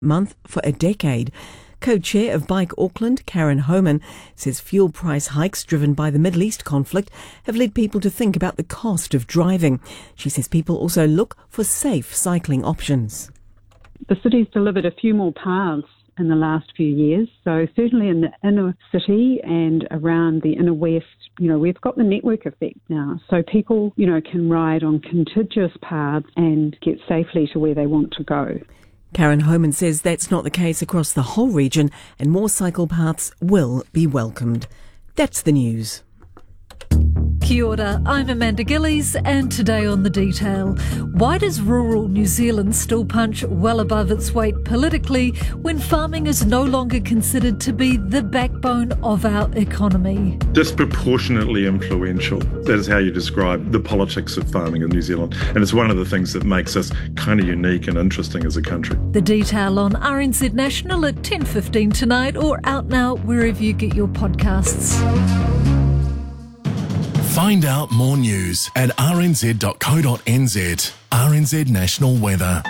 month for a decade. Co-chair of Bike Auckland, Karen Homan, says fuel price hikes driven by the Middle East conflict have led people to think about the cost of driving. She says people also look for safe cycling options. The city's delivered a few more paths in the last few years, so certainly in the inner city and around the inner west, we've got the network effect now. So people, can ride on contiguous paths and get safely to where they want to go. Karen Homan says that's not the case across the whole region and more cycle paths will be welcomed. That's the news. Kia ora, I'm Amanda Gillies and today on The Detail. Why does rural New Zealand still punch well above its weight politically when farming is no longer considered to be the backbone of our economy? Disproportionately influential. That is how you describe the politics of farming in New Zealand. And it's one of the things that makes us kind of unique and interesting as a country. The Detail on RNZ National at 10:15 tonight or out now wherever you get your podcasts. Find out more news at rnz.co.nz. RNZ National Weather.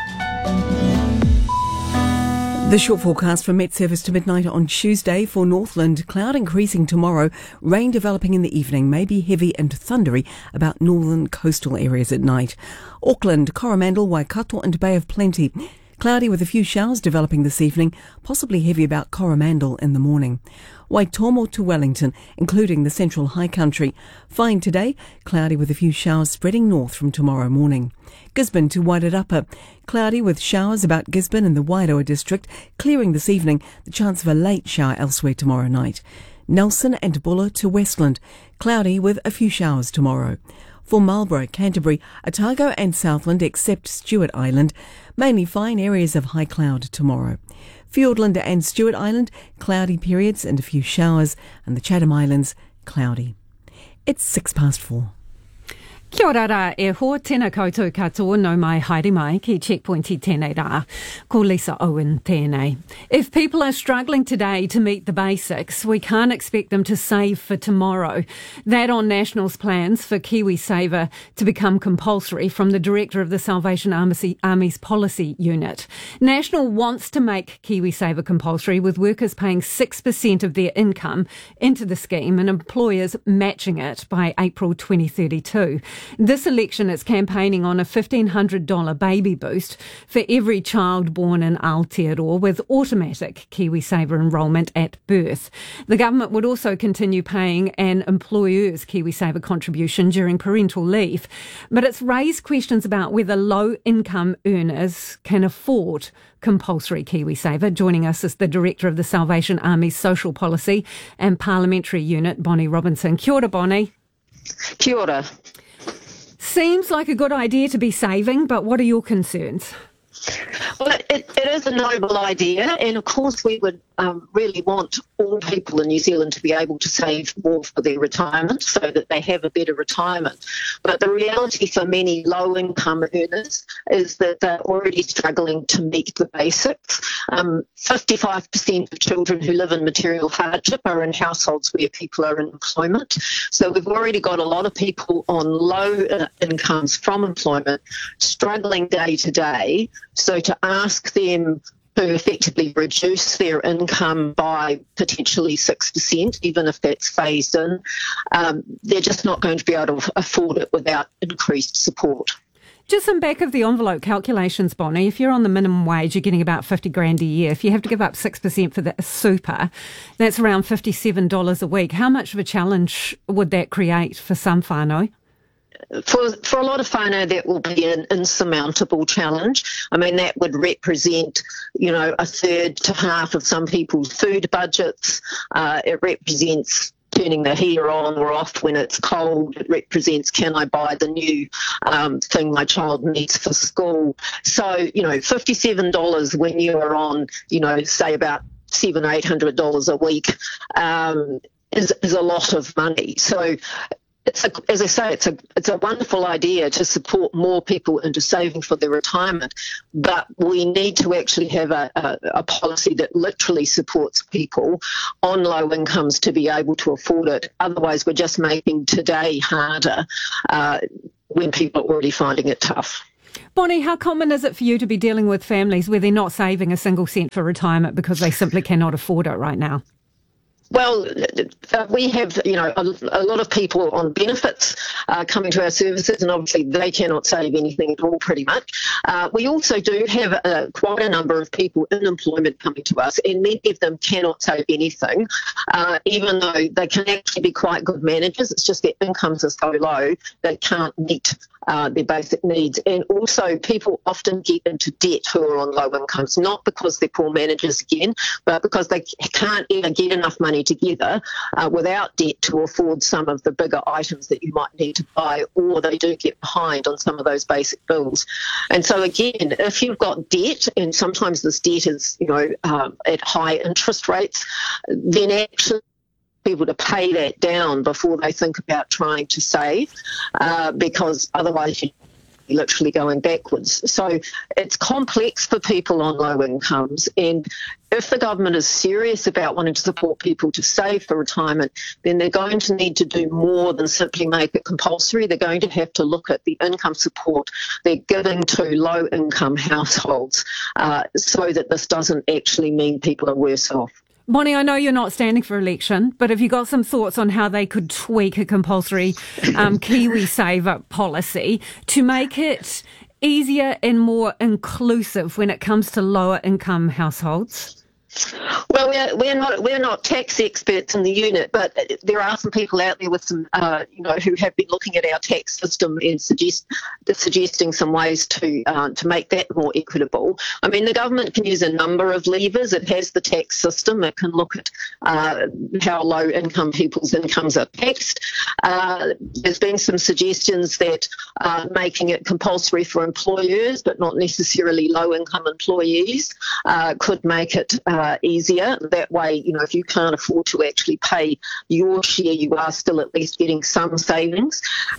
The short forecast from Met Service to midnight on Tuesday for Northland. Cloud increasing tomorrow. Rain developing in the evening, may be heavy and thundery about northern coastal areas at night. Auckland, Coromandel, Waikato and Bay of Plenty. Cloudy with a few showers developing this evening, possibly heavy about Coromandel in the morning. Waitomo to Wellington, including the central high country. Fine today, cloudy with a few showers spreading north from tomorrow morning. Gisborne to Wairarapa, cloudy with showers about Gisborne and the Wairoa district, clearing this evening, the chance of a late shower elsewhere tomorrow night. Nelson and Buller to Westland, cloudy with a few showers tomorrow. For Marlborough, Canterbury, Otago and Southland except Stewart Island, mainly fine areas of high cloud tomorrow. Fiordland and Stewart Island, cloudy periods and a few showers, and the Chatham Islands, cloudy. It's 4:06. Kia ora rā e hoa, tēnā koutou katoa no mai haere mai ki Checkpoint I tēnei rā. Ko Lisa Owen tēnei. If people are struggling today to meet the basics, we can't expect them to save for tomorrow. That on National's plans for KiwiSaver to become compulsory from the Director of the Salvation Army's Policy Unit. National wants to make KiwiSaver compulsory with workers paying 6% of their income into the scheme and employers matching it by April 2032. This election it's campaigning on a $1,500 baby boost for every child born in Aotearoa with automatic KiwiSaver enrolment at birth. The government would also continue paying an employer's KiwiSaver contribution during parental leave, but it's raised questions about whether low-income earners can afford compulsory KiwiSaver. Joining us is the Director of the Salvation Army's Social Policy and Parliamentary Unit, Bonnie Robinson. Kia ora, Bonnie. Kia ora. Seems like a good idea to be saving, but what are your concerns? Well, it is a noble idea, and of course we would really want all people in New Zealand to be able to save more for their retirement so that they have a better retirement. But the reality for many low-income earners is that they're already struggling to meet the basics. 55% of children who live in material hardship are in households where people are in employment. So we've already got a lot of people on low incomes from employment struggling day to day. So to ask them to effectively reduce their income by potentially 6%, even if that's phased in, they're just not going to be able to afford it without increased support. Just some back of the envelope calculations, Bonnie. If you're on the minimum wage, you're getting about $50,000 a year. If you have to give up 6% for the super, that's around $57 a week. How much of a challenge would that create for some whānau? For a lot of whānau, that will be an insurmountable challenge. I mean, that would represent, a third to half of some people's food budgets. It represents turning the heater on or off when it's cold. It represents, can I buy the new thing my child needs for school? So, $57 when you are on, say about $700, $800 a week is a lot of money. So as I say, it's a wonderful idea to support more people into saving for their retirement, but we need to actually have a policy that literally supports people on low incomes to be able to afford it. Otherwise, we're just making today harder when people are already finding it tough. Bonnie, how common is it for you to be dealing with families where they're not saving a single cent for retirement because they simply cannot afford it right now? Well, we have, a lot of people on benefits coming to our services, and obviously they cannot save anything at all, pretty much. We also do have quite a number of people in employment coming to us, and many of them cannot save anything, even though they can actually be quite good managers. It's just their incomes are so low they can't meet their basic needs. And also people often get into debt who are on low incomes, not because they're poor managers again, but because they can't ever get enough money together without debt to afford some of the bigger items that you might need to buy, or they do get behind on some of those basic bills. And so again, if you've got debt, and sometimes this debt is, at high interest rates, then actually people to pay that down before they think about trying to save, because otherwise you're literally going backwards. So it's complex for people on low incomes, and if the government is serious about wanting to support people to save for retirement, then they're going to need to do more than simply make it compulsory. They're going to have to look at the income support they're giving to low-income households so that this doesn't actually mean people are worse off. Bonnie, I know you're not standing for election, but have you got some thoughts on how they could tweak a compulsory KiwiSaver policy to make it easier and more inclusive when it comes to lower income households? Well, we're not tax experts in the unit, but there are some people out there with some, who have been looking at our tax system and suggesting some ways to make that more equitable. I mean, the government can use a number of levers. It has the tax system. It can look at how low-income people's incomes are taxed. There's been some suggestions that making it compulsory for employers, but not necessarily low-income employees, could make it easier. That way, if you can't afford to actually pay your share, you are still at least getting some savings.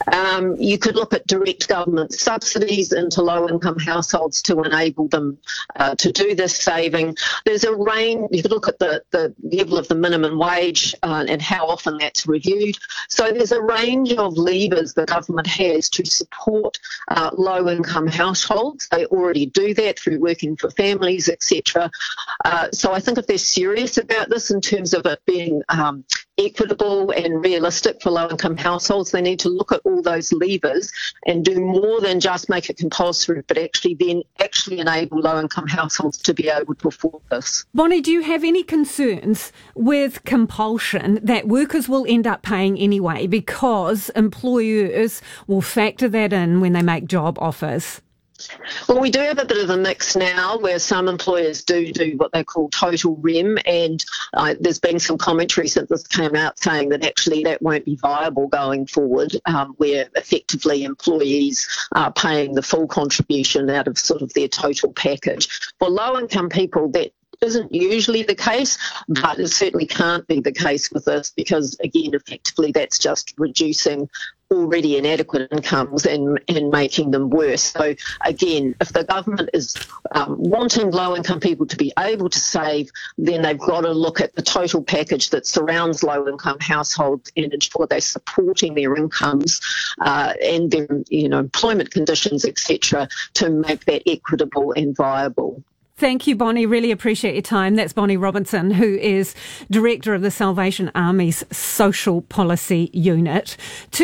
You could look at direct government subsidies into low-income households to enable them to do this saving. There's a range. You could look at the level of the minimum wage and how often that's reviewed. So there's a range of levers the government has to support low-income households. They already do that through Working for Families, etc. So I think if they're serious about this in terms of it being equitable and realistic for low-income households, they need to look at all those levers and do more than just make it compulsory, but actually enable low-income households to be able to afford this. Bonnie, do you have any concerns with compulsion that workers will end up paying anyway because employers will factor that in when they make job offers? Well, we do have a bit of a mix now where some employers do what they call total REM, and there's been some commentary since this came out saying that actually that won't be viable going forward, where effectively employees are paying the full contribution out of sort of their total package. For low-income people, that isn't usually the case, but it certainly can't be the case with this because, again, effectively that's just reducing already inadequate incomes and making them worse. So again, if the government is wanting low-income people to be able to save, then they've got to look at the total package that surrounds low-income households and ensure they're supporting their incomes and their employment conditions, etc., to make that equitable and viable. Thank you, Bonnie. Really appreciate your time. That's Bonnie Robinson, who is Director of the Salvation Army's Social Policy Unit.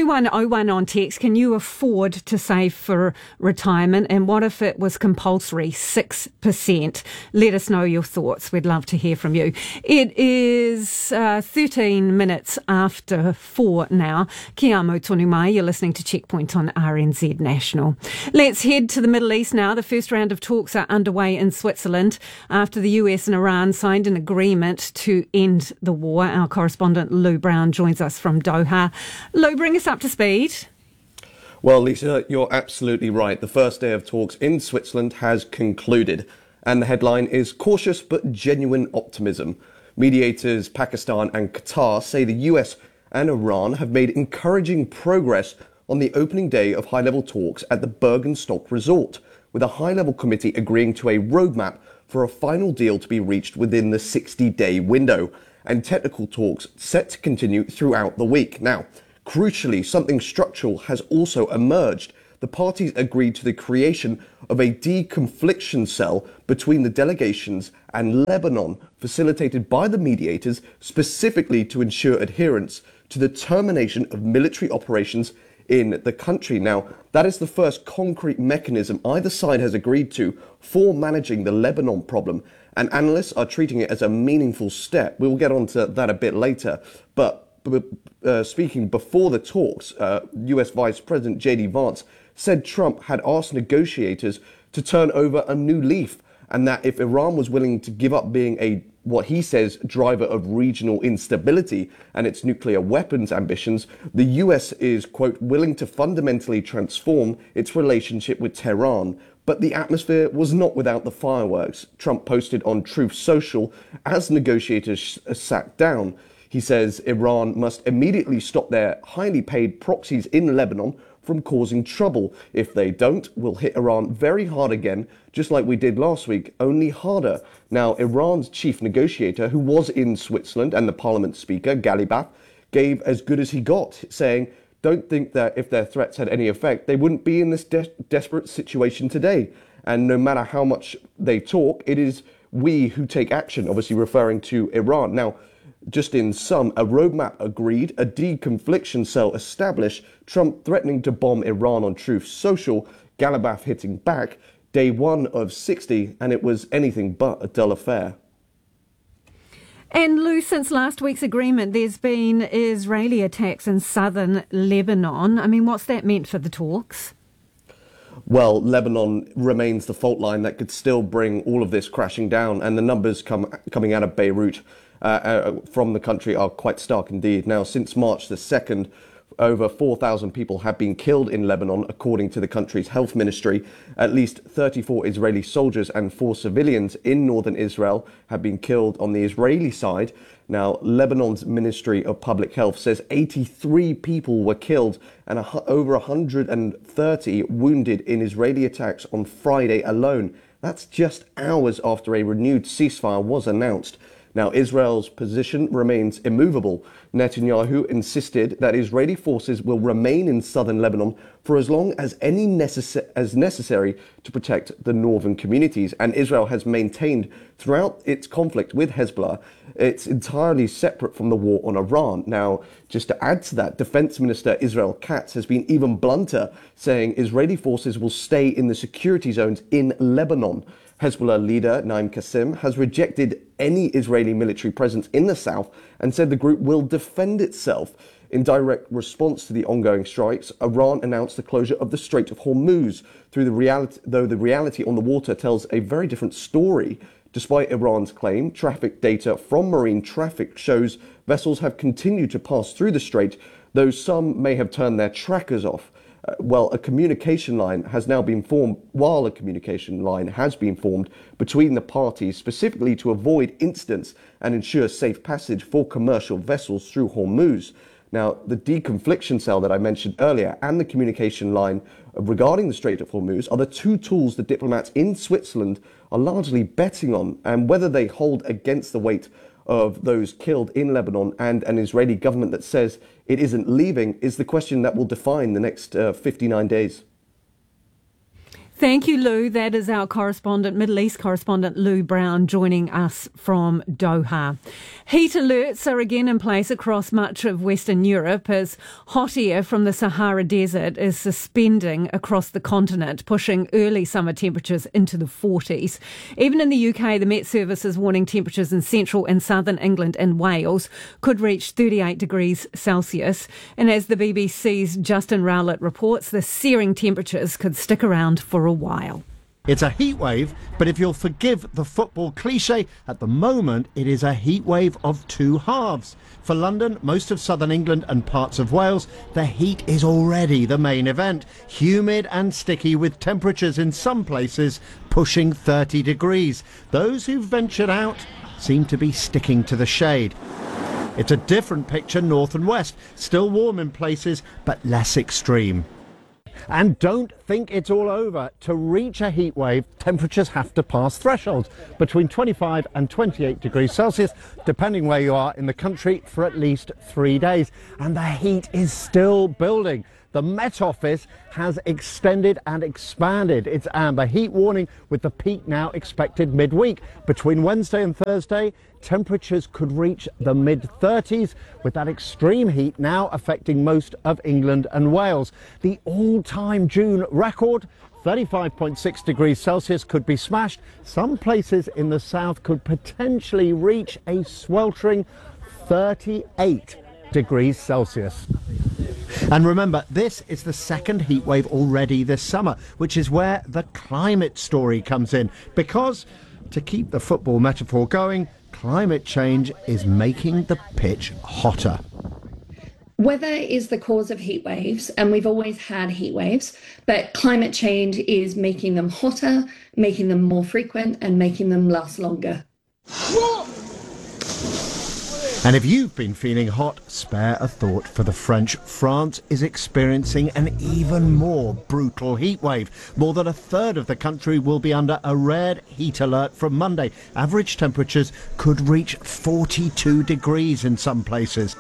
2101 on text. Can you afford to save for retirement? And what if it was compulsory, 6%? Let us know your thoughts. We'd love to hear from you. It is 13 minutes after 4 now. Kia amo tonu mai. You're listening to Checkpoint on RNZ National. Let's head to the Middle East now. The first round of talks are underway in Switzerland after the US and Iran signed an agreement to end the war. Our correspondent Lou Brown joins us from Doha. Lou, bring us up to speed. Well, Lisa, you're absolutely right. The first day of talks in Switzerland has concluded, and the headline is cautious but genuine optimism. Mediators Pakistan and Qatar say the US and Iran have made encouraging progress on the opening day of high-level talks at the Bergenstock Resort, with a high-level committee agreeing to a roadmap for a final deal to be reached within the 60-day window, and technical talks set to continue throughout the week. Now, crucially, something structural has also emerged. the parties agreed to the creation of a deconfliction cell between the delegations and Lebanon, facilitated by the mediators specifically to ensure adherence to the termination of military operations in the country. Now, that is the first concrete mechanism either side has agreed to for managing the Lebanon problem, and analysts are treating it as a meaningful step. We'll get on to that a bit later, but speaking before the talks, US Vice President J.D. Vance said Trump had asked negotiators to turn over a new leaf, and that if Iran was willing to give up being a, what he says, driver of regional instability and its nuclear weapons ambitions, the US is, quote, willing to fundamentally transform its relationship with Tehran. But the atmosphere was not without the fireworks. Trump posted on Truth Social as negotiators sat down. He says Iran must immediately stop their highly paid proxies in Lebanon from causing trouble. If they don't, we'll hit Iran very hard again, just like we did last week, only harder. Now, Iran's chief negotiator, who was in Switzerland, and the parliament speaker, Ghalibaf, gave as good as he got, saying, don't think that if their threats had any effect, they wouldn't be in this desperate situation today. And no matter how much they talk, it is we who take action, obviously referring to Iran. Now, just in sum, a roadmap agreed, a deconfliction cell established, Trump threatening to bomb Iran on Truth Social, Ghalibaf hitting back, day 1 of 60, and it was anything but a dull affair. And Lou, since last week's agreement, there's been Israeli attacks in southern Lebanon. I mean, what's that meant for the talks? Well, Lebanon remains the fault line that could still bring all of this crashing down, and the numbers coming out of Beirut from the country are quite stark indeed. Now, since March the 2nd, over 4,000 people have been killed in Lebanon, according to the country's health ministry. At least 34 Israeli soldiers and 4 civilians in northern Israel have been killed on the Israeli side. Now, Lebanon's Ministry of Public Health says 83 people were killed and over 130 wounded in Israeli attacks on Friday alone. That's just hours after a renewed ceasefire was announced. Now, Israel's position remains immovable. Netanyahu insisted that Israeli forces will remain in southern Lebanon for as long as necessary to protect the northern communities. And Israel has maintained throughout its conflict with Hezbollah, it's entirely separate from the war on Iran. Now, just to add to that, Defense Minister Israel Katz has been even blunter, saying Israeli forces will stay in the security zones in Lebanon. Hezbollah leader Naim Qassem has rejected any Israeli military presence in the south and said the group will defend itself. In direct response to the ongoing strikes, Iran announced the closure of the Strait of Hormuz, though the reality on the water tells a very different story. Despite Iran's claim, traffic data from marine traffic shows vessels have continued to pass through the strait, though some may have turned their trackers off. A communication line has now been formed, between the parties, specifically to avoid incidents and ensure safe passage for commercial vessels through Hormuz. Now, the deconfliction cell that I mentioned earlier and the communication line regarding the Strait of Hormuz are the two tools the diplomats in Switzerland are largely betting on, and whether they hold against the weight of those killed in Lebanon and an Israeli government that says it isn't leaving is the question that will define the next 59 days. Thank you, Lou. That is our Middle East correspondent, Lou Brown, joining us from Doha. Heat alerts are again in place across much of Western Europe as hot air from the Sahara Desert is suspending across the continent, pushing early summer temperatures into the 40s. Even in the UK, the Met Service is warning temperatures in central and southern England and Wales could reach 38 degrees Celsius. And as the BBC's Justin Rowlett reports, the searing temperatures could stick around for a while. It's a heat wave, but if you'll forgive the football cliche, at the moment it is a heat wave of two halves. For London, most of southern England and parts of Wales, the heat is already the main event. Humid and sticky with temperatures in some places pushing 30 degrees. Those who've ventured out seem to be sticking to the shade. It's a different picture north and west, still warm in places but less extreme. And don't think it's all over. To reach a heat wave, temperatures have to pass thresholds between 25 and 28 degrees Celsius, depending where you are in the country, for at least 3 days. And the heat is still building. the Met Office has extended and expanded its amber heat warning, with the peak now expected midweek. Between Wednesday and Thursday, temperatures could reach the mid-30s, with that extreme heat now affecting most of England and Wales. The all-time June record, 35.6 degrees Celsius, could be smashed. Some places in the south could potentially reach a sweltering 38 degrees Celsius. And remember, this is the second heat wave already this summer, which is where the climate story comes in. Because, to keep the football metaphor going, climate change is making the pitch hotter. Weather is the cause of heat waves, and we've always had heat waves, but climate change is making them hotter, making them more frequent, and making them last longer. And if you've been feeling hot, spare a thought for the French. France is experiencing an even more brutal heat wave. More than a third of the country will be under a red heat alert from Monday. Average temperatures could reach 42 degrees in some places.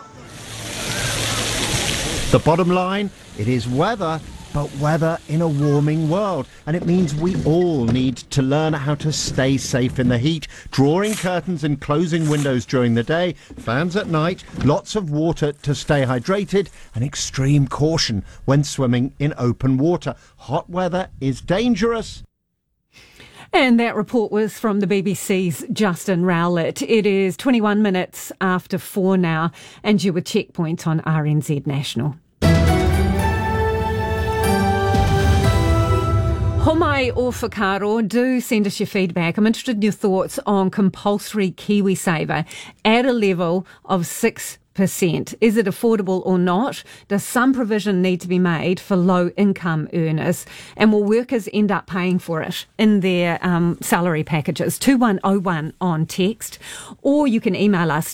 The bottom line, it is weather, but weather in a warming world. And it means we all need to learn how to stay safe in the heat, drawing curtains and closing windows during the day, fans at night, lots of water to stay hydrated, and extreme caution when swimming in open water. Hot weather is dangerous. And that report was from the BBC's Justin Rowlett. It is 21 minutes after 4 now, and you're with Checkpoint on RNZ National. Homai o whakaro, do send us your feedback. I'm interested in your thoughts on compulsory KiwiSaver at a level of 6%. Is it affordable or not? Does some provision need to be made for low-income earners? And will workers end up paying for it in their salary packages? 2101 on text. Or you can email us,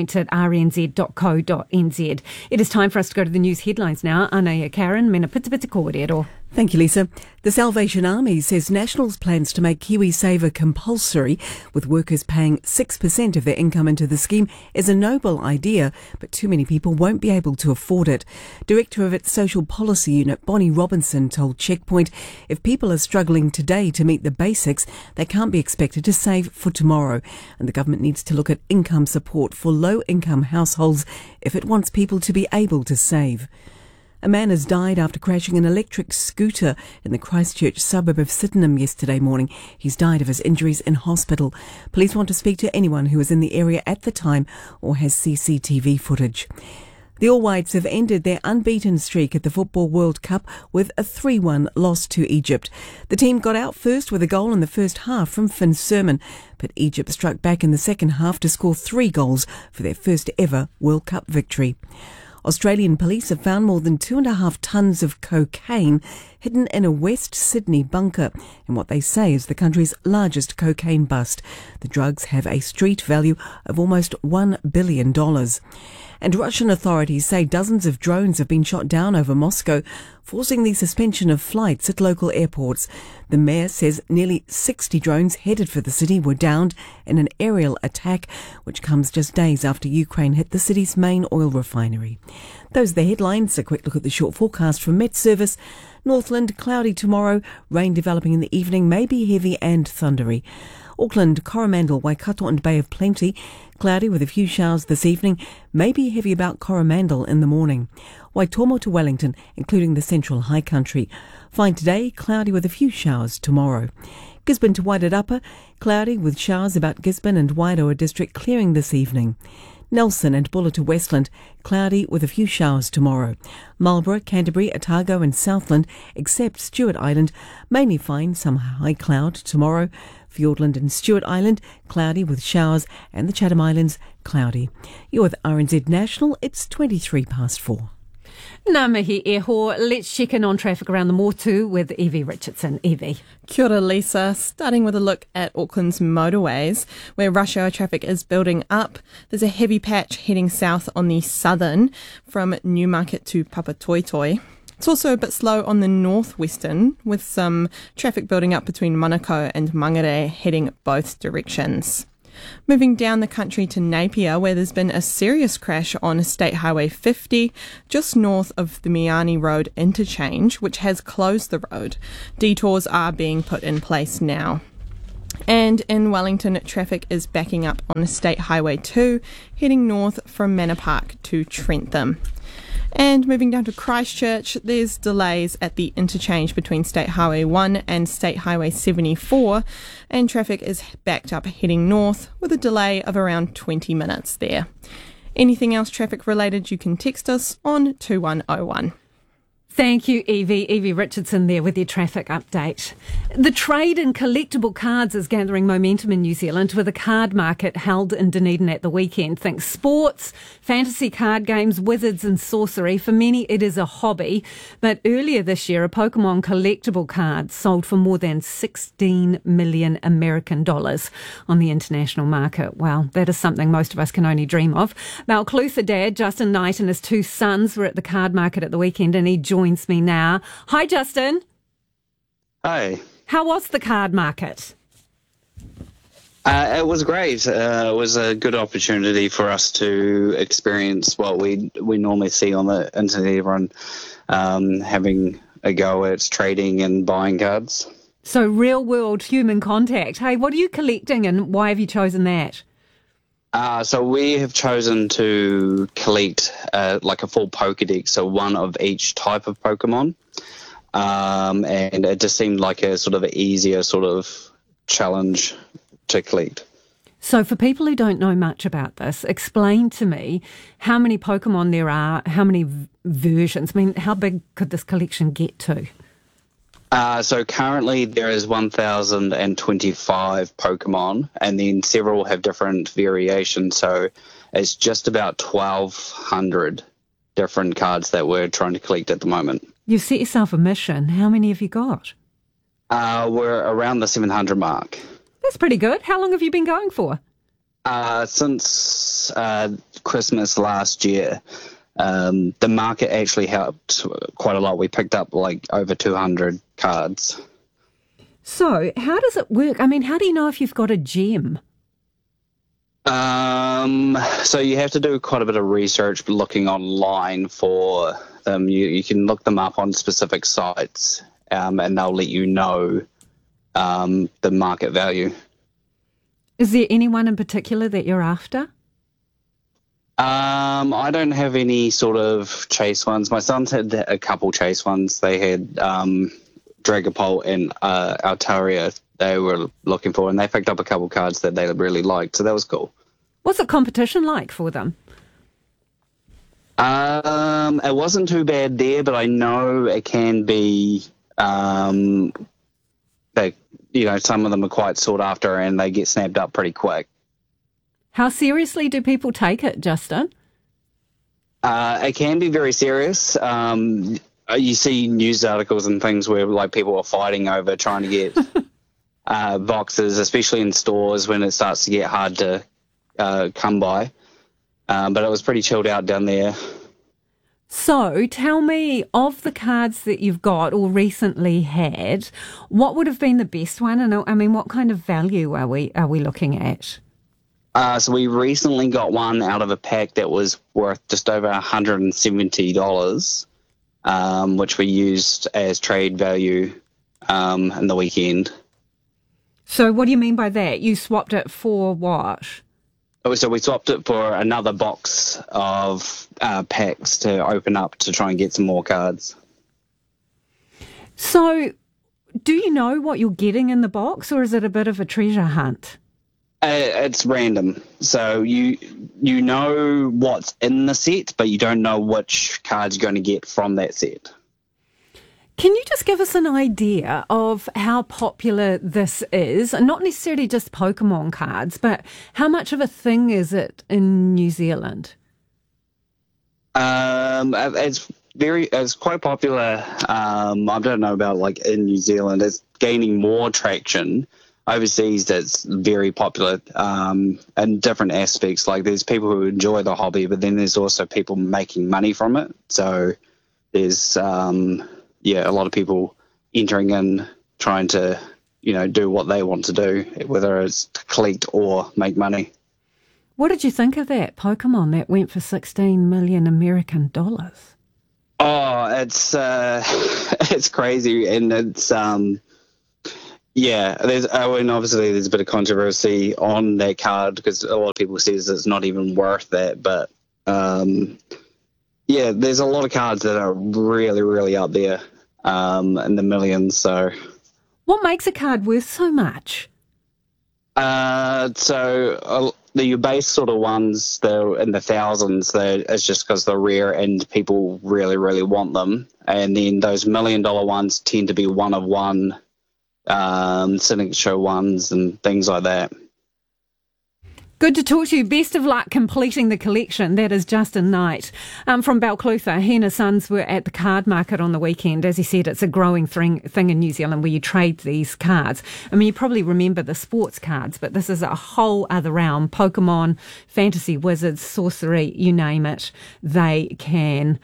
checkpoint@rnz.co.nz. It is time for us to go to the news headlines now. Anaya Karen, mena pita pita kōrero. Thank you, Lisa. The Salvation Army says National's plans to make KiwiSaver compulsory, with workers paying 6% of their income into the scheme, is a noble idea, but too many people won't be able to afford it. Director of its Social Policy Unit, Bonnie Robinson, told Checkpoint if people are struggling today to meet the basics, they can't be expected to save for tomorrow. And the government needs to look at income support for low-income households if it wants people to be able to save. A man has died after crashing an electric scooter in the Christchurch suburb of Sydenham yesterday morning. He's died of his injuries in hospital. Police want to speak to anyone who was in the area at the time or has CCTV footage. The All Whites have ended their unbeaten streak at the Football World Cup with a 3-1 loss to Egypt. The team got out first with a goal in the first half from Finn Sermon, but Egypt struck back in the second half to score 3 goals for their first ever World Cup victory. Australian police have found more than 2.5 tonnes of cocaine hidden in a West Sydney bunker in what they say is the country's largest cocaine bust. The drugs have a street value of almost $1 billion. And Russian authorities say dozens of drones have been shot down over Moscow, forcing the suspension of flights at local airports. The mayor says nearly 60 drones headed for the city were downed in an aerial attack, which comes just days after Ukraine hit the city's main oil refinery. Those are the headlines. A quick look at the short forecast from Met Service. Northland, cloudy tomorrow, rain developing in the evening, may be heavy and thundery. Auckland, Coromandel, Waikato and Bay of Plenty, cloudy with a few showers this evening, may be heavy about Coromandel in the morning. Waitomo to Wellington, including the central high country. Fine today, cloudy with a few showers tomorrow. Gisborne to Wairarapa, cloudy with showers about Gisborne and Wairoa district clearing this evening. Nelson and Buller to Westland, cloudy with a few showers tomorrow. Marlborough, Canterbury, Otago and Southland, except Stewart Island, mainly fine, some high cloud tomorrow. Fiordland and Stewart Island, cloudy with showers, and the Chatham Islands, cloudy. You're with RNZ National, it's 4:23. Nā mihi e ho. Let's check in on traffic around the Motu with Evie Richardson. Evie. Kia ora, Lisa. Starting with a look at Auckland's motorways, where rush hour traffic is building up. There's a heavy patch heading south on the southern from Newmarket to Papatoetoe. It's also a bit slow on the northwestern, with some traffic building up between Manukau and Mangere heading both directions. Moving down the country to Napier, where there's been a serious crash on State Highway 50, just north of the Miani Road interchange, which has closed the road. Detours are being put in place now. And in Wellington, traffic is backing up on State Highway 2, heading north from Manor Park to Trentham. And moving down to Christchurch, there's delays at the interchange between State Highway 1 and State Highway 74, and traffic is backed up heading north with a delay of around 20 minutes there. Anything else traffic related, you can text us on 2101. Thank you, Evie. Evie Richardson there with your traffic update. The trade in collectible cards is gathering momentum in New Zealand with a card market held in Dunedin at the weekend. Think sports, fantasy card games, wizards and sorcery. For many, it is a hobby. But earlier this year, a Pokemon collectible card sold for more than 16 million American dollars on the international market. Wow, that is something most of us can only dream of. Balclutha dad, Justin Knight, and his two sons were at the card market at the weekend, and he joins me now. Hi, Justin. Hi. How was the card market? It was great. It was a good opportunity for us to experience what we normally see on the internet, everyone having a go at trading and buying cards. So real-world human contact. Hey, what are you collecting and why have you chosen that? So we have chosen to collect like a full Pokedex, so one of each type of Pokemon. And it just seemed like a sort of easier sort of challenge to collect. So for people who don't know much about this, explain to me how many Pokemon there are, how many versions. I mean, how big could this collection get to? So currently there is 1,025 Pokemon, and then several have different variations. So it's just about 1,200 different cards that we're trying to collect at the moment. You've set yourself a mission. How many have you got? We're around the 700 mark. That's pretty good. How long have you been going for? Since Christmas last year. The market actually helped quite a lot. We picked up like over 200 cards. So how does it work? I mean, how do you know if you've got a gem? So you have to do quite a bit of research looking online for them. You can look them up on specific sites and they'll let you know the market value. Is there anyone in particular that you're after? I don't have any sort of chase ones. My sons had a couple chase ones. They had Dragapult and Altaria they were looking for, and they picked up a couple cards that they really liked, so that was cool. What's the competition like for them? It wasn't too bad there, but I know it can be, some of them are quite sought after and they get snapped up pretty quick. How seriously do people take it, Justin? It can be very serious. You see news articles and things where like people are fighting over trying to get boxes, especially in stores when it starts to get hard to come by. But it was pretty chilled out down there. So tell me, of the cards that you've got or recently had, what would have been the best one? And I mean, what kind of value are we looking at? So we recently got one out of a pack that was worth just over $170, which we used as trade value in the weekend. So what do you mean by that? You swapped it for what? So we swapped it for another box of packs to open up to try and get some more cards. So do you know what you're getting in the box, or is it a bit of a treasure hunt? It's random. So you know what's in the set, but you don't know which cards you're going to get from that set. Can you just give us an idea of how popular this is? Not necessarily just Pokemon cards, but how much of a thing is it in New Zealand? It's quite popular. I don't know about like in New Zealand. It's gaining more traction. Overseas, that's very popular in different aspects. Like there's people who enjoy the hobby, but then there's also people making money from it. So there's a lot of people entering in trying to do what they want to do, whether it's to collect or make money. What did you think of that Pokemon that went for 16 million American dollars? Oh, it's crazy, and it's obviously there's a bit of controversy on that card because a lot of people says it's not even worth that, but there's a lot of cards that are really, really up there in the millions. So, what makes a card worth so much? The base sort of ones, they're in the thousands. It's just because they're rare and people really, really want them. And then those $1 million ones tend to be one of one, signature ones and things like that. Good to talk to you. Best of luck completing the collection. That is Justin Knight from Balclutha. He and his sons were at the card market on the weekend. As he said, it's a growing thing in New Zealand where you trade these cards. I mean, you probably remember the sports cards, but this is a whole other realm. Pokemon, fantasy, wizards, sorcery, you name it. They can,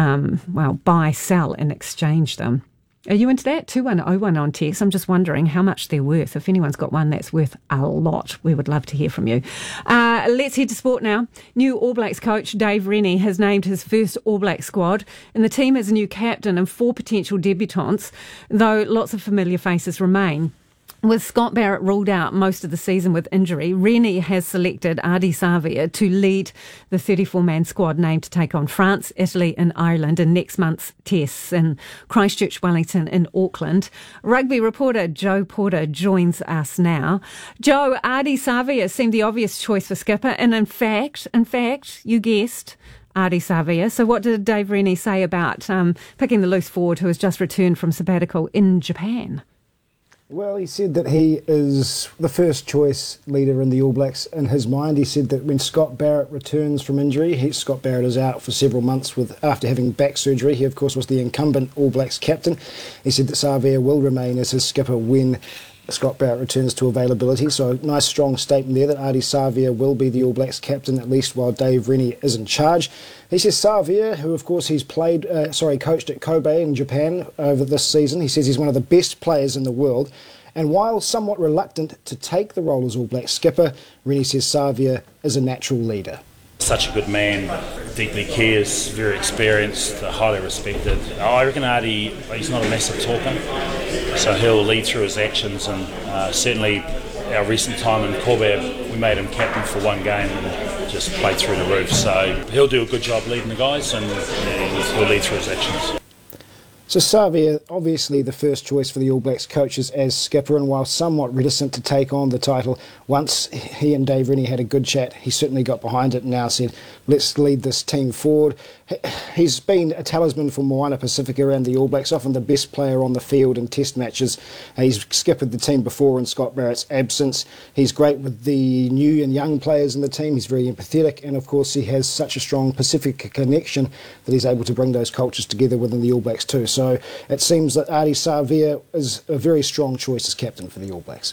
buy, sell and exchange them. Are you into that? 2101 on text. I'm just wondering how much they're worth. If anyone's got one that's worth a lot, we would love to hear from you. Let's head to sport now. New All Blacks coach Dave Rennie has named his first All Black squad, and the team has a new captain and 4 potential debutants, though lots of familiar faces remain. With Scott Barrett ruled out most of the season with injury, Rennie has selected Ardie Savea to lead the 34-man squad named to take on France, Italy and Ireland in next month's tests in Christchurch, Wellington and Auckland. Rugby reporter Joe Porter joins us now. Joe, Ardie Savea seemed the obvious choice for skipper, and in fact, you guessed, Ardie Savea. So what did Dave Rennie say about picking the loose forward who has just returned from sabbatical in Japan? Well, he said that he is the first choice leader in the All Blacks in his mind. He said that when Scott Barrett returns from injury, Scott Barrett is out for several months after having back surgery. He, of course, was the incumbent All Blacks captain. He said that Savea will remain as his skipper when Scott Barrett returns to availability. So a nice strong statement there that Ardie Savea will be the All Blacks captain, at least while Dave Rennie is in charge. He says Savea, who of course he's coached at Kobe in Japan over this season, he says he's one of the best players in the world. And while somewhat reluctant to take the role as All Blacks skipper, Rennie says Savea is a natural leader. Such a good man, deeply cares, very experienced, highly respected. I reckon Ardie, he's not a massive talker, so he'll lead through his actions, and certainly our recent time in Kobe, we made him captain for one game and just played through the roof. So he'll do a good job leading the guys, and he'll lead through his actions. So Savea, obviously the first choice for the All Blacks coaches as skipper, and while somewhat reticent to take on the title, once he and Dave Rennie had a good chat, he certainly got behind it and now said, let's lead this team forward. He's been a talisman for Moana Pacifica and the All Blacks, often the best player on the field in test matches. He's skippered the team before in Scott Barrett's absence. He's great with the new and young players in the team. He's very empathetic, and of course he has such a strong Pacifica connection that he's able to bring those cultures together within the All Blacks too. So it seems that Ardie Savea is a very strong choice as captain for the All Blacks.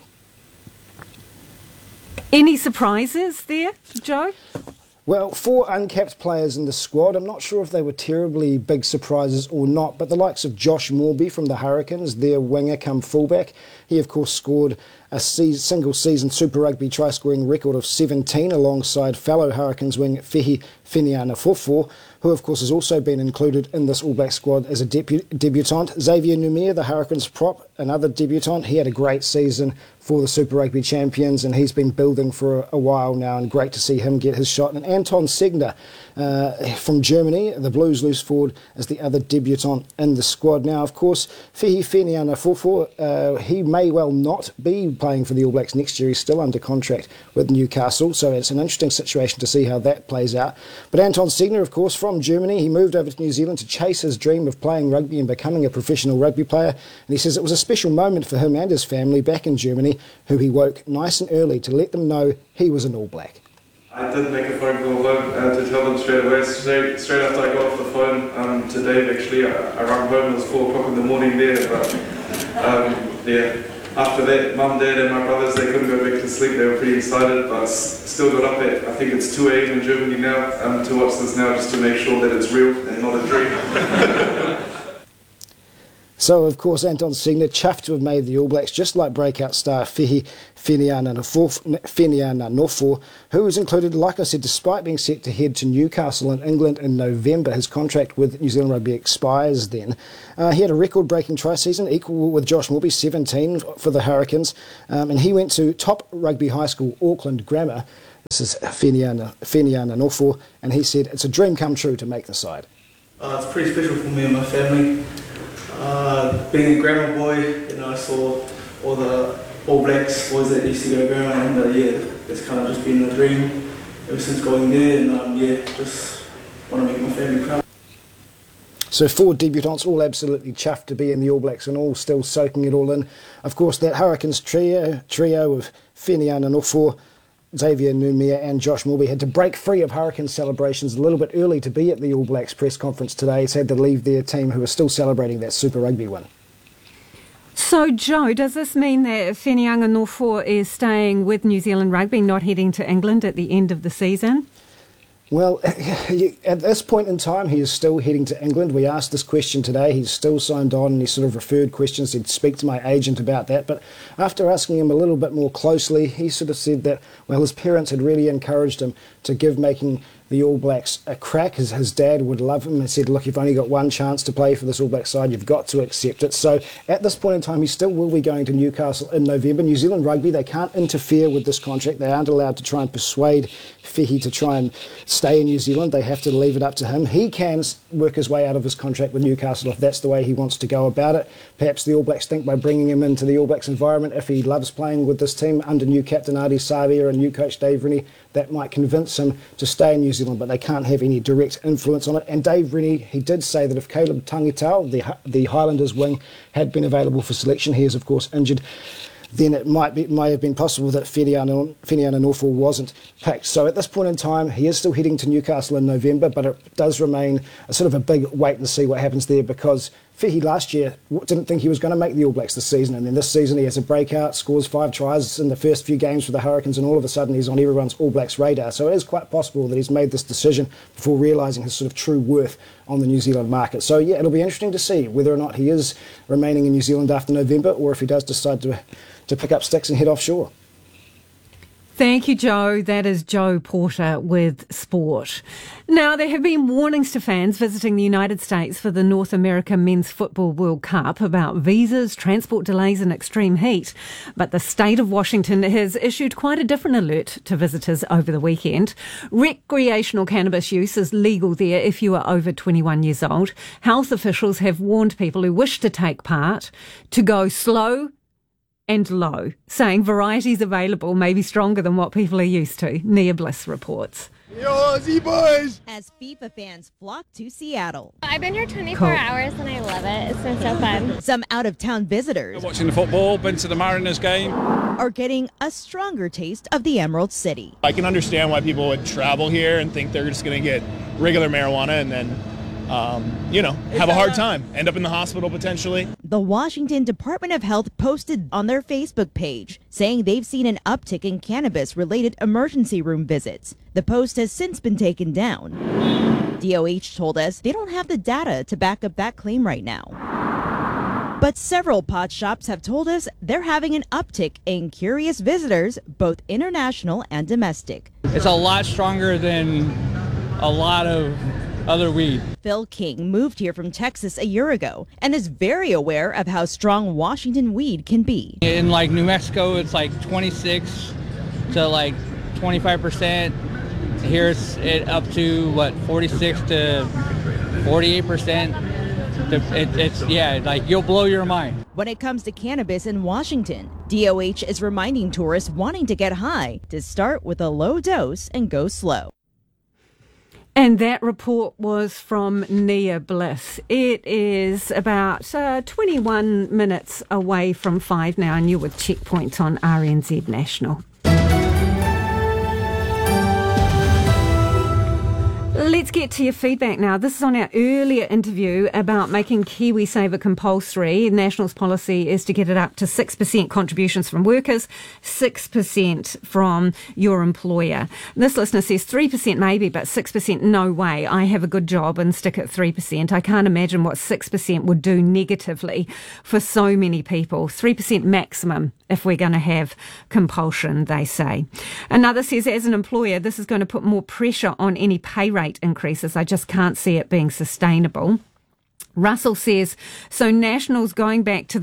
Any surprises there, Joe? Well, 4 uncapped players in the squad. I'm not sure if they were terribly big surprises or not, but the likes of Josh Morby from the Hurricanes, their winger come fullback. He, of course, scored a single-season Super Rugby try-scoring record of 17 alongside fellow Hurricanes wing Fehi Finiana-Fofo, who, of course, has also been included in this All Black squad as a debutant. Xavier Numia, the Hurricanes prop, another debutant. He had a great season for the Super Rugby champions, and he's been building for a while now, and great to see him get his shot. And Anton Segner from Germany, the Blues loose forward, is the other debutant in the squad. Now, of course, Fehi Finiana-Fofo, he may well not be playing for the All Blacks next year. He's still under contract with Newcastle, so it's an interesting situation to see how that plays out. But Anton Segner, of course, from Germany, he moved over to New Zealand to chase his dream of playing rugby and becoming a professional rugby player. And he says it was a special moment for him and his family back in Germany, who he woke nice and early to let them know he was an All Black. I did make a phone call home to tell them straight away, straight after I got off the phone to Dave. Actually, I rang home, it was 4 o'clock in the morning there, but after that, Mum, Dad and my brothers, they couldn't go back to sleep. They were pretty excited, but still got up at, I think it's 2 a.m. in Germany now, to watch this now, just to make sure that it's real and not a dream. So, of course, Anton Segner chuffed to have made the All Blacks, just like breakout star Fehi Fianiana-Nofo, who was included, like I said, despite being set to head to Newcastle in England in November. His contract with New Zealand Rugby expires then. He had a record-breaking try-season, equal with Josh Moorby, 17 for the Hurricanes, and he went to top rugby high school, Auckland Grammar. This is Fianiana-Nofo, and he said, "It's a dream come true to make the side." It's pretty special for me and my family. Being a grammar boy, I saw all the All Blacks boys that used to go to grammar, and it's kind of just been a dream ever since going there, and just want to make my family proud. So 4 debutants, all absolutely chuffed to be in the All Blacks and all still soaking it all in. Of course, that Hurricanes trio of Fianiana-Nofo, Xavier Numia and Josh Moorby had to break free of Hurricane celebrations a little bit early to be at the All Blacks press conference today. It's had to leave their team who are still celebrating that Super Rugby win. So, Joe, does this mean that Fianiana-Nofo is staying with New Zealand Rugby, not heading to England at the end of the season? Well, at this point in time, he is still heading to England. We asked this question today. He's still signed on, and he sort of referred questions. He'd speak to my agent about that. But after asking him a little bit more closely, he sort of said that, well, his parents had really encouraged him to give making the All Blacks a crack. His dad would love him and said, look, you've only got one chance to play for this All Blacks side. You've got to accept it. So at this point in time, he still will be going to Newcastle in November. New Zealand Rugby, they can't interfere with this contract. They aren't allowed to try and persuade Fehi to try and stay in New Zealand. They have to leave it up to him. He can work his way out of his contract with Newcastle if that's the way he wants to go about it. Perhaps the All Blacks think by bringing him into the All Blacks environment, if he loves playing with this team under new captain Ardie Savea and new coach Dave Rennie, that might convince him to stay in New Zealand, but they can't have any direct influence on it. And Dave Rennie, he did say that if Caleb Tangitau, the Highlanders wing, had been available for selection, he is of course injured, then it might have been possible that Fianiana-Nofo wasn't picked. So at this point in time, he is still heading to Newcastle in November, but it does remain a sort of a big wait and see what happens there, because Fehi last year didn't think he was going to make the All Blacks this season, and then this season he has a breakout, scores 5 tries in the first few games for the Hurricanes, and all of a sudden he's on everyone's All Blacks radar. So it is quite possible that he's made this decision before realising his sort of true worth on the New Zealand market. So yeah, it'll be interesting to see whether or not he is remaining in New Zealand after November, or if he does decide to pick up sticks and head offshore. Thank you, Joe. That is Joe Porter with Sport. Now, there have been warnings to fans visiting the United States for the North America Men's Football World Cup about visas, transport delays and extreme heat. But the state of Washington has issued quite a different alert to visitors over the weekend. Recreational cannabis use is legal there if you are over 21 years old. Health officials have warned people who wish to take part to go slow and low, saying varieties available may be stronger than what people are used to. Nia Bliss reports. Yo, Aussie boys! As FIFA fans flock to Seattle. I've been here 24 hours and I love it. It's been so fun. Some out-of-town visitors watching the football, been to the Mariners game, are getting a stronger taste of the Emerald City. I can understand why people would travel here and think they're just going to get regular marijuana and then have a hard time, end up in the hospital potentially. The Washington Department of Health posted on their Facebook page saying they've seen an uptick in cannabis-related emergency room visits. The post has since been taken down. DOH told us they don't have the data to back up that claim right now. But several pot shops have told us they're having an uptick in curious visitors, both international and domestic. It's a lot stronger than a lot of other weed. Phil King moved here from Texas a year ago and is very aware of how strong Washington weed can be. In New Mexico, it's 26 to 25%. Here it's up to 46 to 48%. You'll blow your mind. When it comes to cannabis in Washington, DOH is reminding tourists wanting to get high to start with a low dose and go slow. And that report was from Nia Bliss. It is about 21 minutes away from 5 now, and you're with Checkpoint on RNZ National. Let's Let's get to your feedback now. This is on our earlier interview about making KiwiSaver compulsory. National's policy is to get it up to 6% contributions from workers, 6% from your employer. This listener says 3% maybe, but 6% no way. I have a good job and stick at 3%. I can't imagine what 6% would do negatively for so many people. 3% maximum if we're going to have compulsion, they say. Another says, as an employer, this is going to put more pressure on any pay rate increases. I just can't see it being sustainable. Russell says, so National's going back to the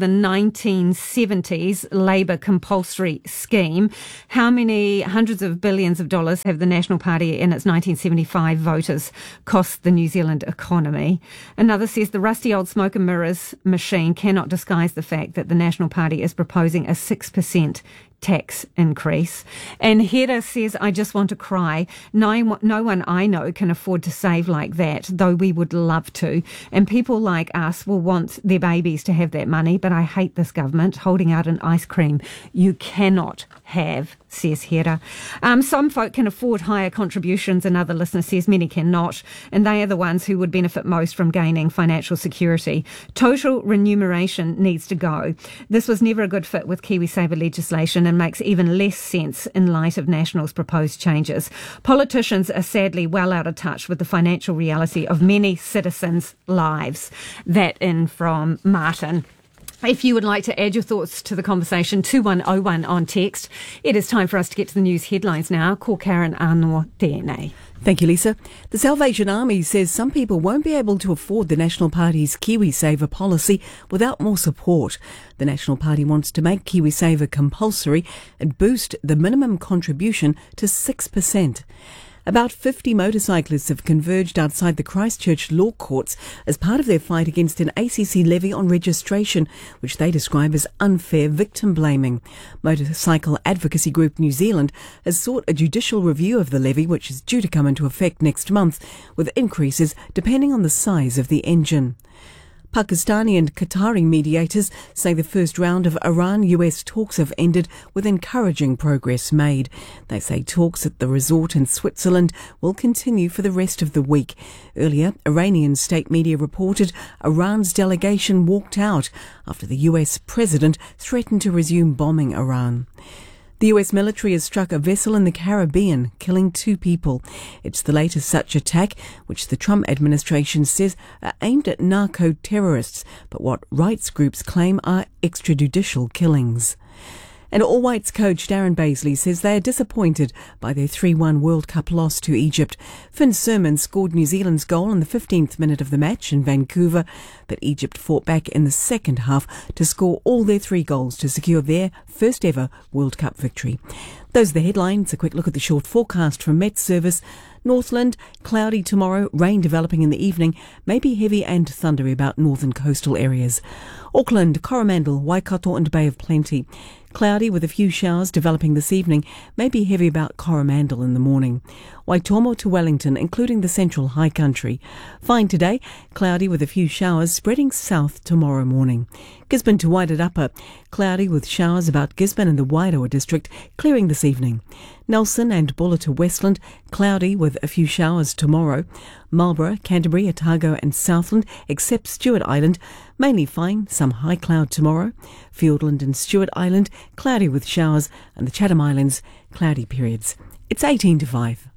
1970s Labour compulsory scheme. How many hundreds of billions of dollars have the National Party in its 1975 voters cost the New Zealand economy? Another says the rusty old smoke and mirrors machine cannot disguise the fact that the National Party is proposing a 6% tax increase. And Hera says, I just want to cry. No one I know can afford to save like that, though we would love to. And people like us will want their babies to have that money, but I hate this government holding out an ice cream you cannot have, says Hera. Some folk can afford higher contributions, another listener says many cannot, and they are the ones who would benefit most from gaining financial security. Total remuneration needs to go. This was never a good fit with KiwiSaver legislation and makes even less sense in light of National's proposed changes. Politicians are sadly well out of touch with the financial reality of many citizens' lives. That in from Martin. If you would like to add your thoughts to the conversation, 2101 on text. It is time for us to get to the news headlines now. Ko Karen Anō tēnei. Thank you, Lisa. The Salvation Army says some people won't be able to afford the National Party's KiwiSaver policy without more support. The National Party wants to make KiwiSaver compulsory and boost the minimum contribution to 6%. About 50 motorcyclists have converged outside the Christchurch Law Courts as part of their fight against an ACC levy on registration, which they describe as unfair victim blaming. Motorcycle advocacy group New Zealand has sought a judicial review of the levy, which is due to come into effect next month, with increases depending on the size of the engine. Pakistani and Qatari mediators say the first round of Iran-US talks have ended with encouraging progress made. They say talks at the resort in Switzerland will continue for the rest of the week. Earlier, Iranian state media reported Iran's delegation walked out after the US president threatened to resume bombing Iran. The US military has struck a vessel in the Caribbean, killing 2 people. It's the latest such attack, which the Trump administration says are aimed at narco-terrorists, but what rights groups claim are extrajudicial killings. And All Whites coach Darren Bazley says they are disappointed by their 3-1 World Cup loss to Egypt. Finn Sermon scored New Zealand's goal in the 15th minute of the match in Vancouver, but Egypt fought back in the second half to score all their 3 goals to secure their first ever World Cup victory. Those are the headlines. A quick look at the short forecast from Met Service. Northland, cloudy tomorrow, rain developing in the evening, maybe heavy and thundery about northern coastal areas. Auckland, Coromandel, Waikato and Bay of Plenty. Cloudy with a few showers developing this evening, maybe heavy about Coromandel in the morning. Waitomo to Wellington, including the central high country. Fine today, cloudy with a few showers spreading south tomorrow morning. Gisborne to Wairarapa, cloudy with showers about Gisborne and the Wairoa district, clearing this evening. Nelson and Buller to Westland, cloudy with a few showers tomorrow. Marlborough, Canterbury, Otago and Southland, except Stewart Island, mainly fine, some high cloud tomorrow. Fiordland and Stewart Island, cloudy with showers, and the Chatham Islands, cloudy periods. It's 18 to 5.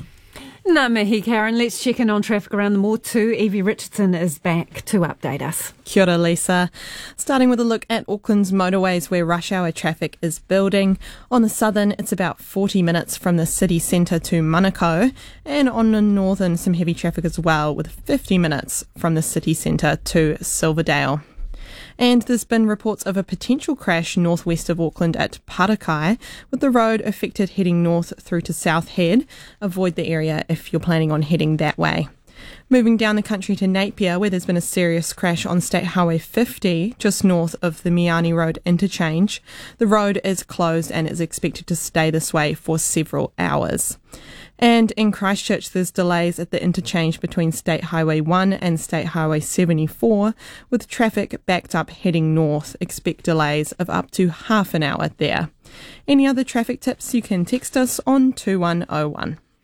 Ngā mihi, Karen. Let's check in on traffic around the Motu. Evie Richardson is back to update us. Kia ora, Lisa. Starting with a look at Auckland's motorways where rush hour traffic is building. On the southern, it's about 40 minutes from the city centre to Manukau. And on the northern, some heavy traffic as well, with 50 minutes from the city centre to Silverdale. And there's been reports of a potential crash northwest of Auckland at Parakai, with the road affected heading north through to South Head. Avoid the area if you're planning on heading that way. Moving down the country to Napier, where there's been a serious crash on State Highway 50, just north of the Miani Road interchange. The road is closed and is expected to stay this way for several hours. And in Christchurch, there's delays at the interchange between State Highway 1 and State Highway 74, with traffic backed up heading north. Expect delays of up to half an hour there. Any other traffic tips, you can text us on 2101.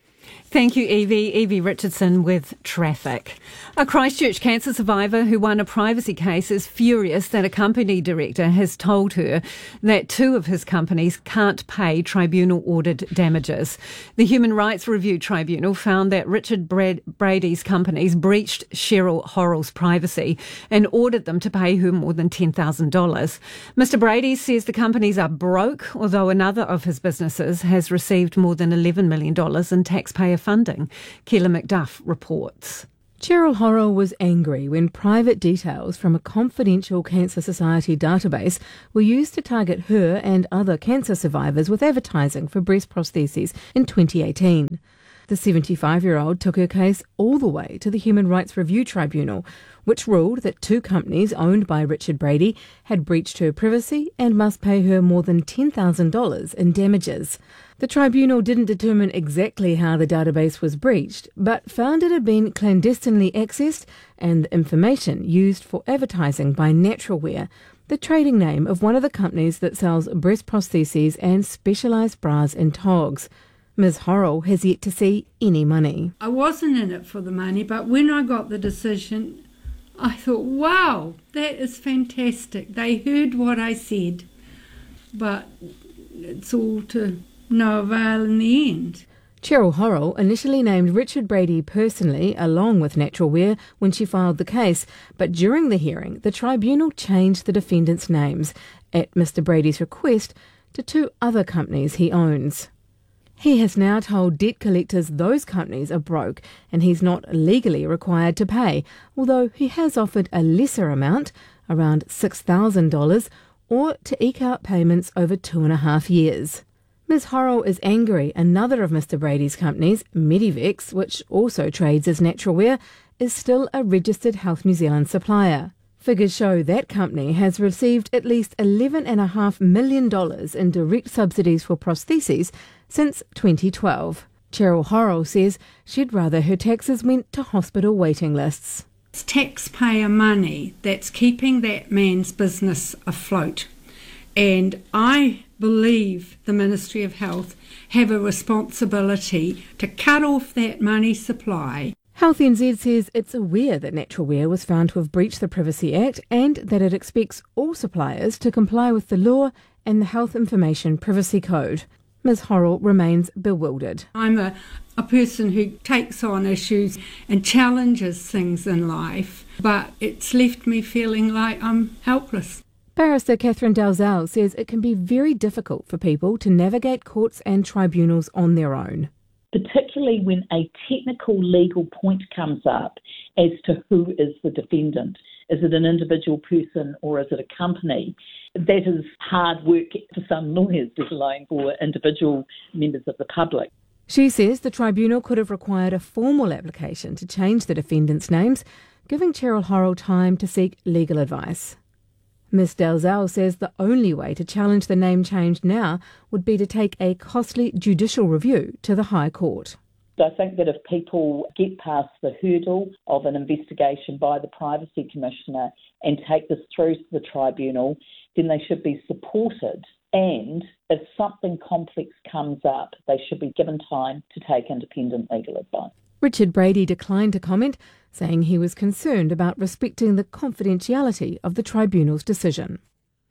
Thank you, Evie. Evie Richardson with traffic. A Christchurch cancer survivor who won a privacy case is furious that a company director has told her that two of his companies can't pay tribunal-ordered damages. The Human Rights Review Tribunal found that Richard Brady's companies breached Cheryl Horrell's privacy and ordered them to pay her more than $10,000. Mr. Brady says the companies are broke, although another of his businesses has received more than $11 million in taxpayer funding. Keela McDuff reports. Cheryl Horrell was angry when private details from a confidential Cancer Society database were used to target her and other cancer survivors with advertising for breast prostheses in 2018. The 75-year-old took her case all the way to the Human Rights Review Tribunal, which ruled that two companies owned by Richard Brady had breached her privacy and must pay her more than $10,000 in damages. The tribunal didn't determine exactly how the database was breached, but found it had been clandestinely accessed and the information used for advertising by Naturalwear, the trading name of one of the companies that sells breast prostheses and specialised bras and togs. Ms. Horrell has yet to see any money. I wasn't in it for the money, but when I got the decision, I thought, wow, that is fantastic. They heard what I said, but it's all to no avail in the end. Cheryl Horrell initially named Richard Brady personally along with Naturalwear when she filed the case, but during the hearing, the tribunal changed the defendants' names, at Mr. Brady's request, to two other companies he owns. He has now told debt collectors those companies are broke and he's not legally required to pay, although he has offered a lesser amount, around $6,000, or to eke out payments over 2.5 years. Ms. Horrell is angry another of Mr. Brady's companies, Medivex, which also trades as Naturalwear, is still a registered Health New Zealand supplier. Figures show that company has received at least $11.5 million in direct subsidies for prostheses since 2012. Cheryl Horrell says she'd rather her taxes went to hospital waiting lists. It's taxpayer money that's keeping that man's business afloat. And I believe the Ministry of Health have a responsibility to cut off that money supply. Health NZ says it's aware that Naturalwear was found to have breached the Privacy Act and that it expects all suppliers to comply with the law and the Health Information Privacy Code. Ms. Horrell remains bewildered. I'm a person who takes on issues and challenges things in life, but it's left me feeling like I'm helpless. Barrister Catherine Dalzell says it can be very difficult for people to navigate courts and tribunals on their own. Particularly when a technical legal point comes up as to who is the defendant. Is it an individual person or is it a company? That is hard work for some lawyers, let alone for individual members of the public. She says the tribunal could have required a formal application to change the defendants' names, giving Cheryl Horrell time to seek legal advice. Ms. Dalzell says the only way to challenge the name change now would be to take a costly judicial review to the High Court. I think that if people get past the hurdle of an investigation by the Privacy Commissioner and take this through to the tribunal, then they should be supported. And if something complex comes up, they should be given time to take independent legal advice. Richard Brady declined to comment, saying he was concerned about respecting the confidentiality of the tribunal's decision.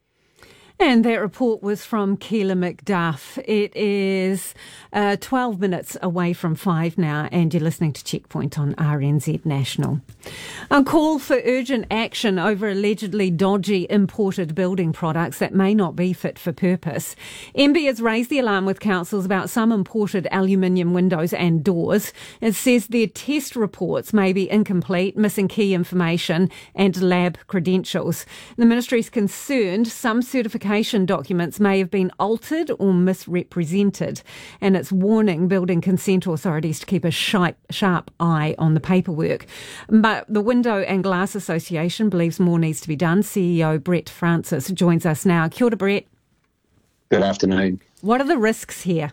And that report was from Keela McDuff. It is 12 minutes away from 5 now, and you're listening to Checkpoint on RNZ National. A call for urgent action over allegedly dodgy imported building products that may not be fit for purpose. MB has raised the alarm with councils about some imported aluminium windows and doors. It says their test reports may be incomplete, missing key information and lab credentials. The ministry is concerned some certification documents may have been altered or misrepresented, and it's warning building consent authorities to keep a sharp eye on the paperwork. But the Window and Glass Association believes more needs to be done. CEO Brett Francis joins us now. Kia ora, Brett. Good afternoon. What are the risks here?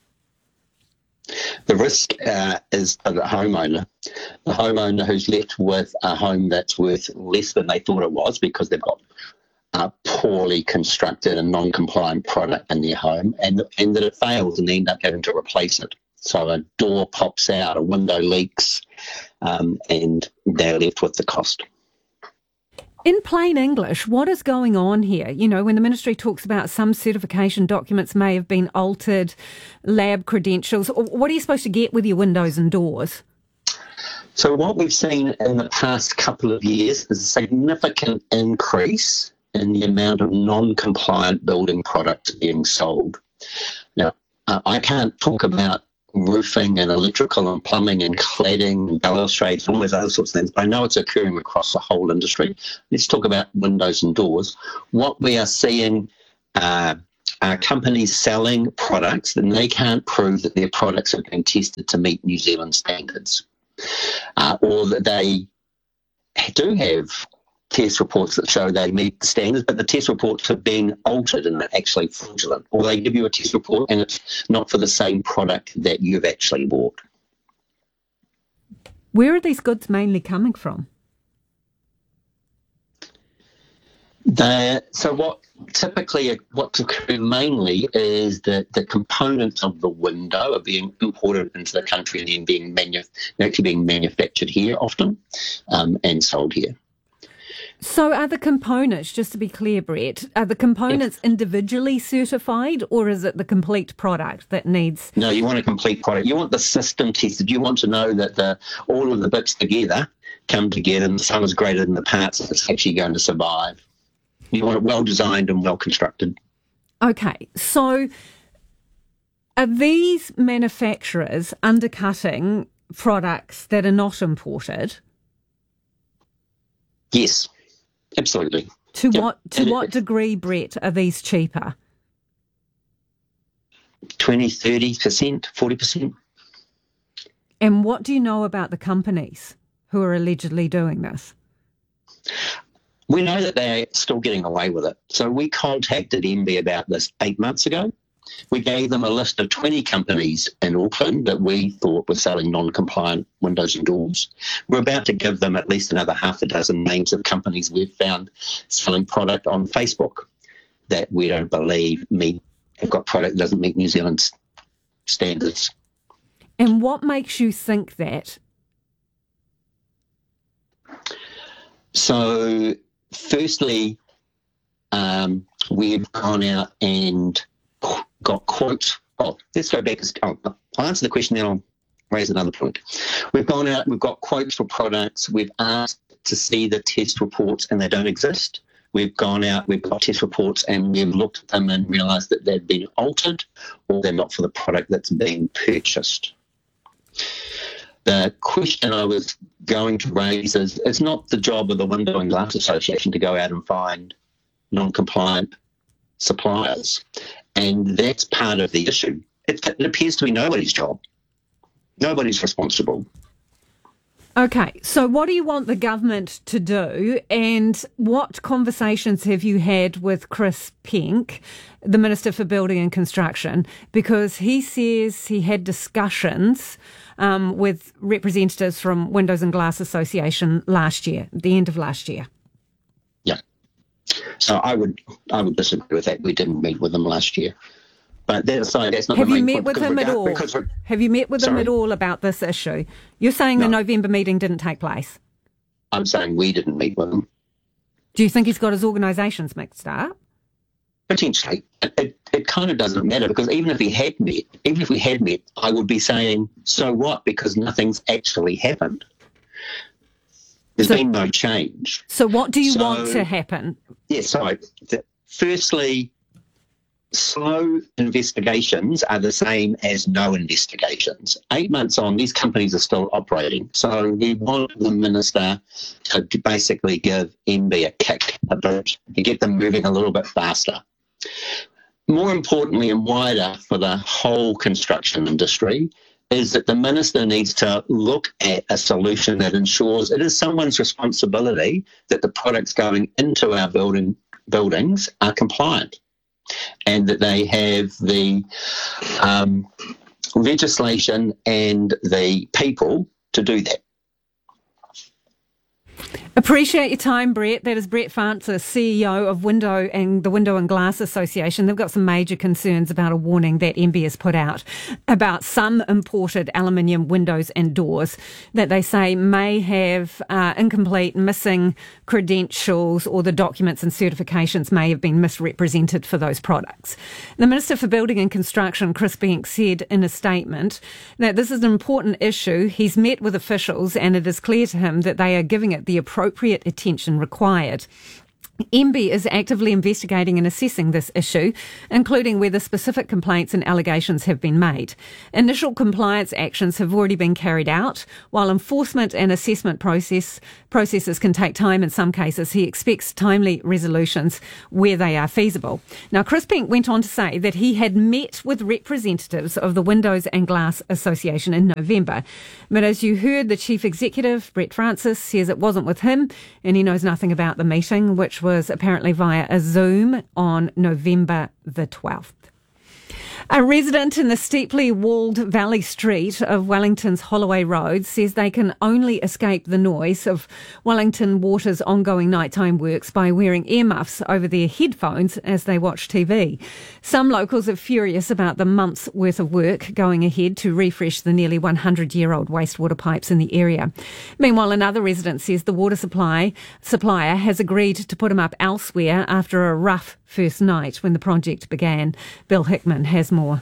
The risk is for the homeowner who's left with a home that's worth less than they thought it was because they've got a poorly constructed and non-compliant product in their home, and that it fails and they end up having to replace it. So a door pops out, a window leaks, and they're left with the cost. In plain English, what is going on here? You know, when the ministry talks about some certification documents may have been altered, lab credentials, what are you supposed to get with your windows and doors? So what we've seen in the past couple of years is a significant increase in the amount of non-compliant building products being sold. Now, I can't talk about roofing and electrical and plumbing and cladding and balustrades and all those other sorts of things, but I know it's occurring across the whole industry. Let's talk about windows and doors. What we are seeing are companies selling products and they can't prove that their products have been tested to meet New Zealand standards, or that they do have test reports that show they meet the standards, but the test reports have been altered and they're actually fraudulent. Or they give you a test report and it's not for the same product that you've actually bought. Where are these goods mainly coming from? So what's occurring mainly is that the components of the window are being imported into the country and then being manufactured here often and sold here. So are the components, just to be clear, Brett, are the components individually certified, or is it the complete product that needs... No, you want a complete product. You want the system tested. You want to know that all of the bits together come together and the sum is greater than the parts that's actually going to survive. You want it well designed and well constructed. Okay, so are these manufacturers undercutting products that are not imported? Yes. Absolutely. To what degree, Brett, are these cheaper? 20, 30%, 40%. And what do you know about the companies who are allegedly doing this? We know that they're still getting away with it. So we contacted MB about this 8 months ago. We gave them a list of 20 companies in Auckland that we thought were selling non-compliant windows and doors. We're about to give them at least another half a dozen names of companies we've found selling product on Facebook that we don't believe have got product that doesn't meet New Zealand's standards. And what makes you think that? So, firstly, we've gone out and got quotes. Let's go back. I'll answer the question, then I'll raise another point. We've gone out, we've got quotes for products. We've asked to see the test reports and they don't exist. We've gone out, we've got test reports and we've looked at them and realised that they've been altered or they're not for the product that's being purchased. The question I was going to raise is, it's not the job of the Window and Glass Association to go out and find non-compliant suppliers. And that's part of the issue. It appears to be nobody's job. Nobody's responsible. Okay, so what do you want the government to do, and what conversations have you had with Chris Penk, the Minister for Building and Construction, because he says he had discussions with representatives from Windows and Glass Association last year, at the end of last year? Yeah. So I would disagree with that. We didn't meet with them last year. But that's not Have the you main met point, with him at all? Have you met with him at all about this issue? You're saying the November meeting didn't take place. I'm saying we didn't meet with him. Do you think he's got his organisations mixed up? Potentially. It kind of doesn't matter, because even if we had met, I would be saying, so what? Because nothing's actually happened. There's been no change. So what do you want to happen? Firstly, slow investigations are the same as no investigations. 8 months on, these companies are still operating. So we want the Minister to basically give MB a kick a bit and get them moving a little bit faster. More importantly and wider for the whole construction industry is that the Minister needs to look at a solution that ensures it is someone's responsibility that the products going into our buildings are compliant, and that they have the legislation and the people to do that. Appreciate your time, Brett. That is Brett Francis, CEO of the Window and Glass Association. They've got some major concerns about a warning that MB has put out about some imported aluminium windows and doors that they say may have incomplete, missing credentials, or the documents and certifications may have been misrepresented for those products. The Minister for Building and Construction, Chris Banks, said in a statement that this is an important issue. He's met with officials and it is clear to him that they are giving it the appropriate attention required. MB is actively investigating and assessing this issue, including whether specific complaints and allegations have been made. Initial compliance actions have already been carried out, while enforcement and assessment processes can take time in some cases. He expects timely resolutions where they are feasible. Now, Chris Banks went on to say that he had met with representatives of the Windows and Glass Association in November. But as you heard, the Chief Executive, Brett Francis, says it wasn't with him and he knows nothing about the meeting, which was apparently via a Zoom on November the 12th. A resident in the steeply walled Valley Street of Wellington's Holloway Road says they can only escape the noise of Wellington Water's ongoing nighttime works by wearing earmuffs over their headphones as they watch TV. Some locals are furious about the month's worth of work going ahead to refresh the nearly 100-year-old wastewater pipes in the area. Meanwhile, another resident says the water supplier has agreed to put him up elsewhere after a rough first night when the project began. Bill Hickman has more.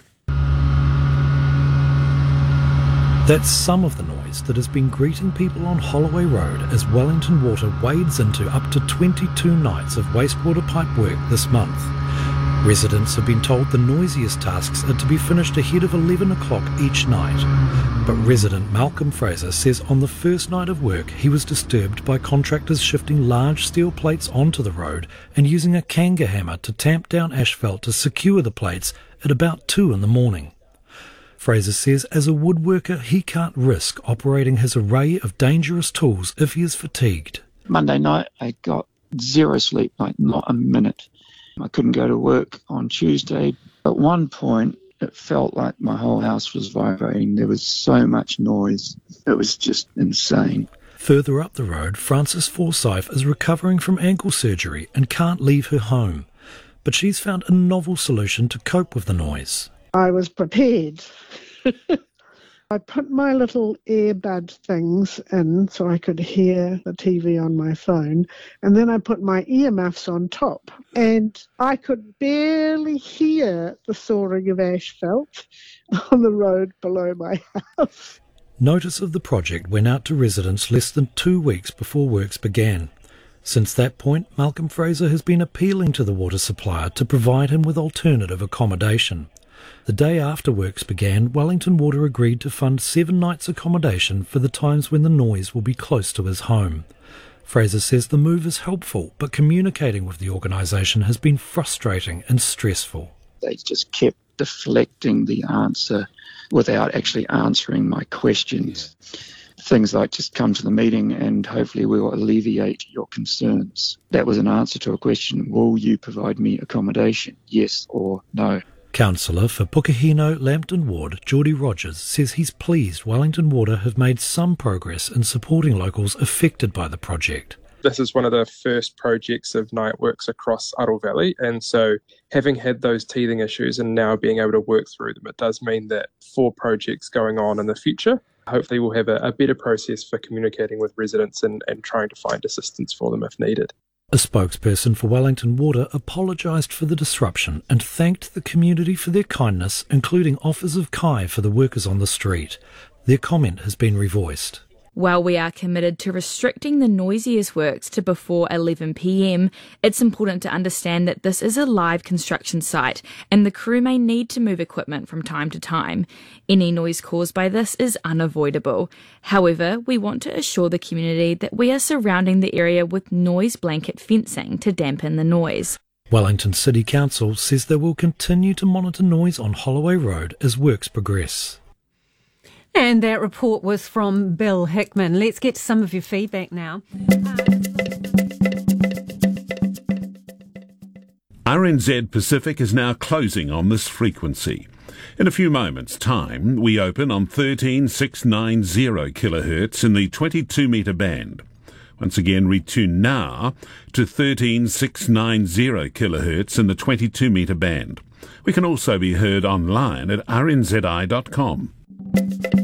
That's some of the noise that has been greeting people on Holloway Road as Wellington Water wades into up to 22 nights of wastewater pipe work this month. Residents have been told the noisiest tasks are to be finished ahead of 11 o'clock each night. But resident Malcolm Fraser says on the first night of work he was disturbed by contractors shifting large steel plates onto the road and using a kanga hammer to tamp down asphalt to secure the plates at about 2 in the morning. Fraser says as a woodworker he can't risk operating his array of dangerous tools if he is fatigued. Monday night I got zero sleep, like not a minute. I couldn't go to work on Tuesday. At one point, it felt like my whole house was vibrating. There was so much noise. It was just insane. Further up the road, Frances Forsyth is recovering from ankle surgery and can't leave her home. But she's found a novel solution to cope with the noise. I was prepared. I put my little earbud things in so I could hear the TV on my phone, and then I put my earmuffs on top, and I could barely hear the soaring of asphalt on the road below my house. Notice of the project went out to residents less than 2 weeks before works began. Since that point, Malcolm Fraser has been appealing to the water supplier to provide him with alternative accommodation. The day after works began, Wellington Water agreed to fund 7 nights accommodation for the times when the noise will be close to his home. Fraser says the move is helpful, but communicating with the organisation has been frustrating and stressful. They just kept deflecting the answer without actually answering my questions. Things like just come to the meeting and hopefully we'll alleviate your concerns. That was an answer to a question, will you provide me accommodation, yes or no? Councillor for Pukehino Lambton Ward, Geordie Rogers, says he's pleased Wellington Water have made some progress in supporting locals affected by the project. This is one of the first projects of night works across Aroa Valley, and so having had those teething issues and now being able to work through them, it does mean that for projects going on in the future, hopefully we'll have a better process for communicating with residents and trying to find assistance for them if needed. A spokesperson for Wellington Water apologised for the disruption and thanked the community for their kindness, including offers of kai for the workers on the street. Their comment has been revoiced. While we are committed to restricting the noisiest works to before 11 p.m, it's important to understand that this is a live construction site and the crew may need to move equipment from time to time. Any noise caused by this is unavoidable. However, we want to assure the community that we are surrounding the area with noise blanket fencing to dampen the noise. Wellington City Council says they will continue to monitor noise on Holloway Road as works progress. And that report was from Bill Hickman. Let's get to some of your feedback now. RNZ Pacific is now closing on this frequency. In a few moments' time, we open on 13690 kHz in the 22-metre band. Once again, retune now to 13690 kilohertz in the 22-metre band. We can also be heard online at rnzi.com.